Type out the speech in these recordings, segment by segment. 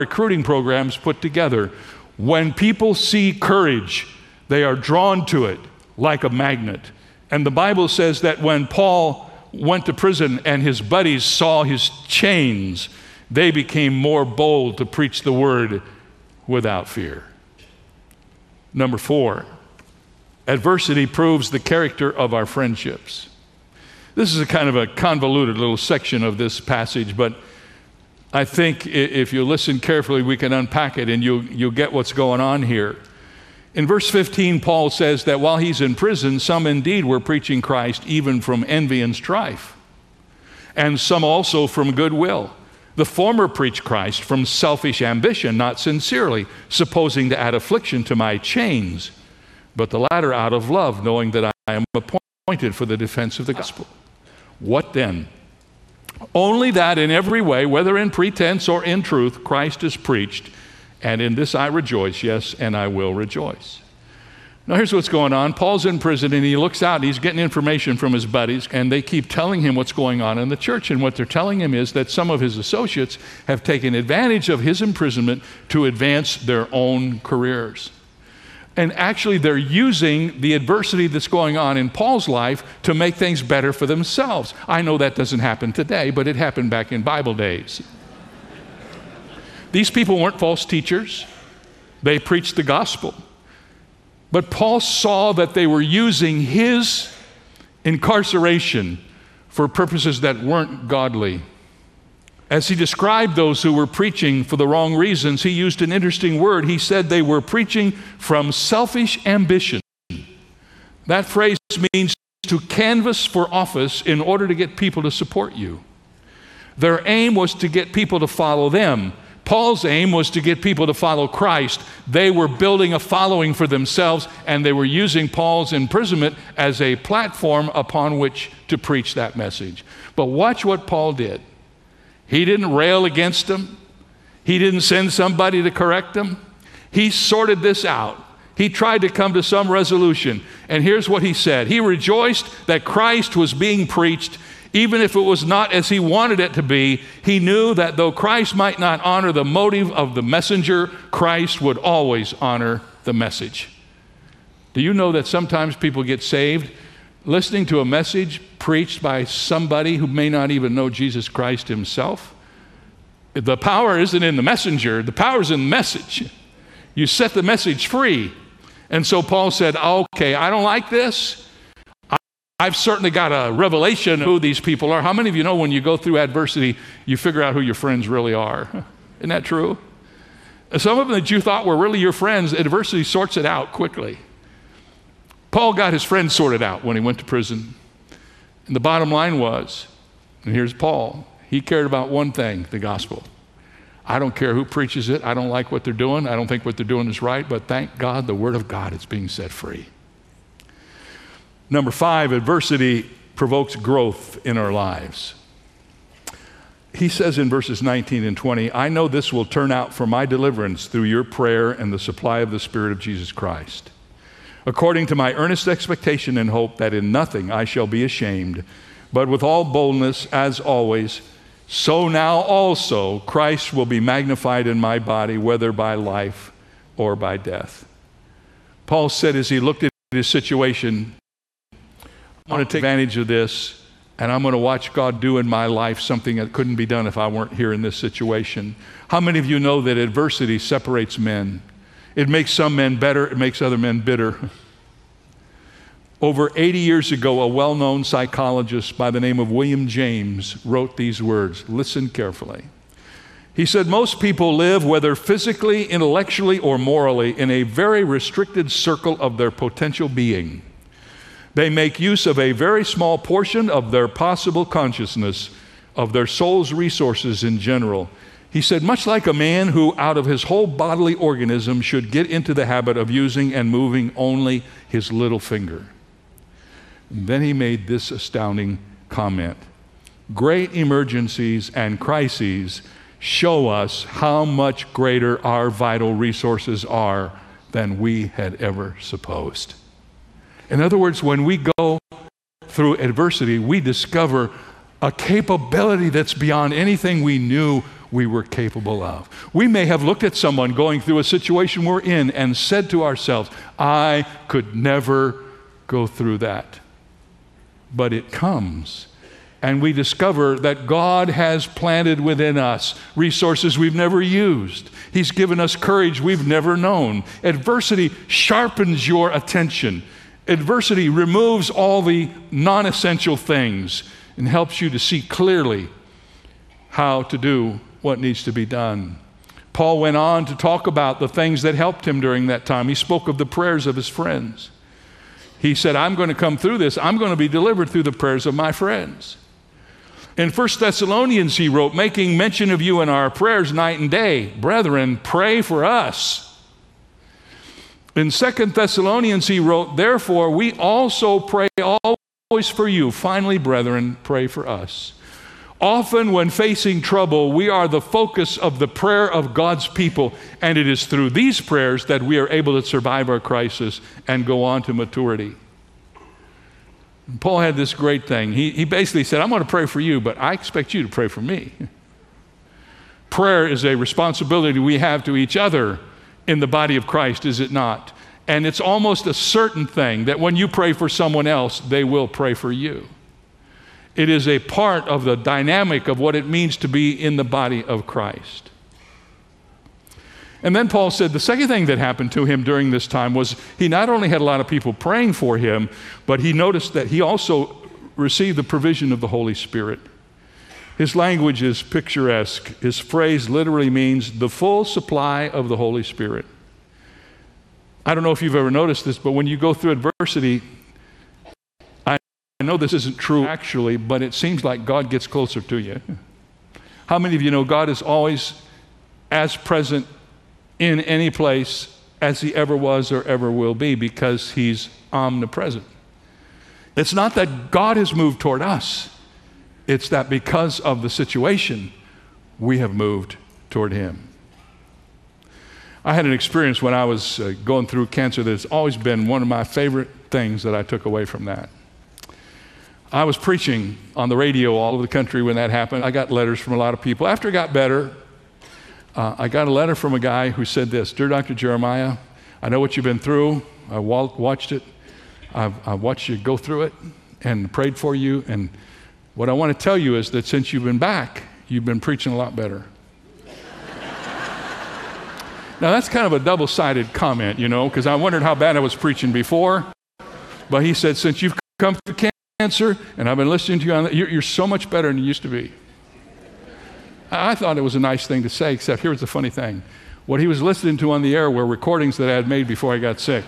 recruiting programs put together. When people see courage, they are drawn to it like a magnet. And the Bible says that when Paul went to prison and his buddies saw his chains, they became more bold to preach the word without fear. Number 4, adversity proves the character of our friendships. This is a kind of a convoluted little section of this passage, but I think if you listen carefully, we can unpack it and you'll get what's going on here. In verse 15, Paul says that while he's in prison, some indeed were preaching Christ even from envy and strife, and some also from goodwill. The former preached Christ from selfish ambition, not sincerely, supposing to add affliction to my chains, but the latter out of love, knowing that I am appointed for the defense of the gospel. What then? Only that in every way, whether in pretense or in truth, Christ is preached, and in this I rejoice, yes, and I will rejoice. Now here's what's going on. Paul's in prison and he looks out and he's getting information from his buddies, and they keep telling him what's going on in the church. And what they're telling him is that some of his associates have taken advantage of his imprisonment to advance their own careers. And actually they're using the adversity that's going on in Paul's life to make things better for themselves. I know that doesn't happen today, but it happened back in Bible days. These people weren't false teachers. They preached the gospel. But Paul saw that they were using his incarceration for purposes that weren't godly. As he described those who were preaching for the wrong reasons, he used an interesting word. He said they were preaching from selfish ambition. That phrase means to canvass for office in order to get people to support you. Their aim was to get people to follow them. Paul's aim was to get people to follow Christ. They were building a following for themselves, and they were using Paul's imprisonment as a platform upon which to preach that message. But watch what Paul did. He didn't rail against them. He didn't send somebody to correct them. He sorted this out. He tried to come to some resolution. And here's what he said. He rejoiced that Christ was being preached, even if it was not as he wanted it to be. He knew that though Christ might not honor the motive of the messenger, Christ would always honor the message. Do you know that sometimes people get saved listening to a message preached by somebody who may not even know Jesus Christ himself? The power isn't in the messenger, the power is in the message. You set the message free. And so Paul said, okay, I don't like this. I've certainly got a revelation of who these people are. How many of you know when you go through adversity, you figure out who your friends really are? Isn't that true? Some of them that you thought were really your friends, adversity sorts it out quickly. Paul got his friends sorted out when he went to prison. And the bottom line was, and here's Paul, he cared about one thing, the gospel. I don't care who preaches it. I don't like what they're doing. I don't think what they're doing is right, but thank God the word of God is being set free. Number 5, adversity provokes growth in our lives. He says in verses 19 and 20, I know this will turn out for my deliverance through your prayer and the supply of the Spirit of Jesus Christ, according to my earnest expectation and hope that in nothing I shall be ashamed, but with all boldness, as always, so now also Christ will be magnified in my body, whether by life or by death. Paul said as he looked at his situation, I'm going to take advantage of this, and I'm going to watch God do in my life something that couldn't be done if I weren't here in this situation. How many of you know that adversity separates men? It makes some men better, it makes other men bitter. Over 80 years ago, a well-known psychologist by the name of William James wrote these words. Listen carefully. He said, most people live, whether physically, intellectually, or morally, in a very restricted circle of their potential being. They make use of a very small portion of their possible consciousness, of their soul's resources in general. He said, much like a man who out of his whole bodily organism should get into the habit of using and moving only his little finger. And then he made this astounding comment. Great emergencies and crises show us how much greater our vital resources are than we had ever supposed. In other words, when we go through adversity, we discover a capability that's beyond anything we knew we were capable of. We may have looked at someone going through a situation we're in and said to ourselves, I could never go through that. But it comes, and we discover that God has planted within us resources we've never used. He's given us courage we've never known. Adversity sharpens your attention. Adversity removes all the non-essential things and helps you to see clearly how to do what needs to be done. Paul went on to talk about the things that helped him during that time. He spoke of the prayers of his friends. He said, I'm going to come through this. I'm going to be delivered through the prayers of my friends. In 1 Thessalonians, he wrote, making mention of you in our prayers night and day. Brethren, pray for us. In 2 Thessalonians, he wrote, therefore, we also pray always for you. Finally, brethren, pray for us. Often when facing trouble, we are the focus of the prayer of God's people, and it is through these prayers that we are able to survive our crisis and go on to maturity. And Paul had this great thing. He basically said, I'm going to pray for you, but I expect you to pray for me. Prayer is a responsibility we have to each other in the body of Christ, is it not? And it's almost a certain thing that when you pray for someone else, they will pray for you. It is a part of the dynamic of what it means to be in the body of Christ. And then Paul said the second thing that happened to him during this time was he not only had a lot of people praying for him, but he noticed that he also received the provision of the Holy Spirit. His language is picturesque. His phrase literally means the full supply of the Holy Spirit. I don't know if you've ever noticed this, but when you go through adversity, I know this isn't true actually, but it seems like God gets closer to you. How many of you know God is always as present in any place as he ever was or ever will be because he's omnipresent? It's not that God has moved toward us. It's that because of the situation, we have moved toward him. I had an experience when I was going through cancer that's always been one of my favorite things that I took away from that. I was preaching on the radio all over the country when that happened. I got letters from a lot of people. After it got better, I got a letter from a guy who said this, Dear Dr. Jeremiah, I know what you've been through. I watched it. I've watched you go through it and prayed for you. And what I want to tell you is that since you've been back, you've been preaching a lot better. Now, that's kind of a double-sided comment, you know, because I wondered how bad I was preaching before. But he said, since you've come through cancer, and I've been listening to you on that, you're so much better than you used to be. I thought it was a nice thing to say, except here's the funny thing. What he was listening to on the air were recordings that I had made before I got sick.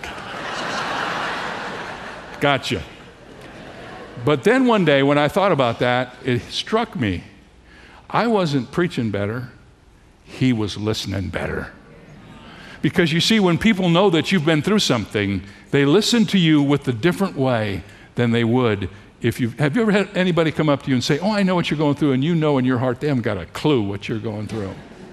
Gotcha. But then one day when I thought about that, it struck me. I wasn't preaching better. He was listening better. Because you see, when people know that you've been through something, they listen to you with a different way than they would if you have you ever had anybody come up to you and say, oh, I know what you're going through, and you know in your heart they haven't got a clue what you're going through.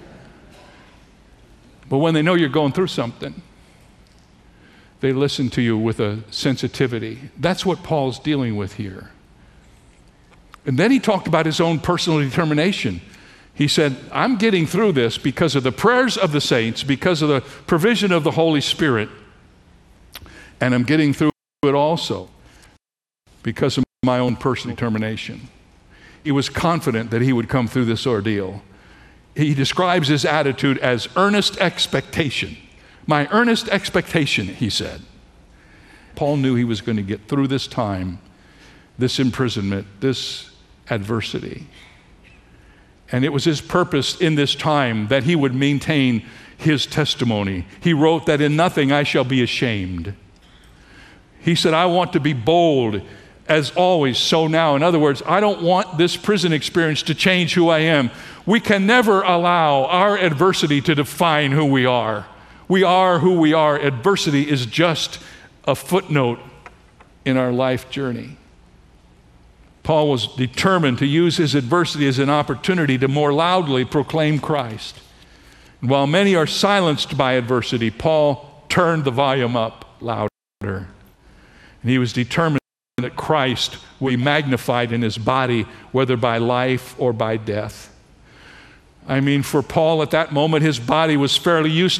But when they know you're going through something, they listen to you with a sensitivity. That's what Paul's dealing with here. And then he talked about his own personal determination. He said, I'm getting through this because of the prayers of the saints, because of the provision of the Holy Spirit, and I'm getting through it also because of my own personal determination. He was confident that he would come through this ordeal. He describes his attitude as earnest expectation. My earnest expectation, he said. Paul knew he was going to get through this time, this imprisonment, this adversity. And it was his purpose in this time that he would maintain his testimony. He wrote that in nothing I shall be ashamed. He said, I want to be bold as always, so now. In other words, I don't want this prison experience to change who I am. We can never allow our adversity to define who we are. We are who we are. Adversity is just a footnote in our life journey. Paul was determined to use his adversity as an opportunity to more loudly proclaim Christ. And while many are silenced by adversity, Paul turned the volume up louder. And he was determined that Christ would be magnified in his body, whether by life or by death. I mean, for Paul at that moment, his body was fairly useless.